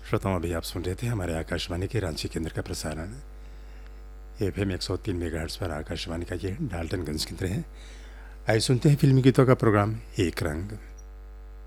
श्रोताओं, अभी आप सुन रहे थे हमारे आकाशवाणी के रांची केंद्र का प्रसारण। एफएम 103 मेगाहर्ट्ज़ पर आकाशवाणी का ये डाल्टनगंज केंद्र है। आइए सुनते हैं फिल्मी गीतों का प्रोग्राम एक रंग।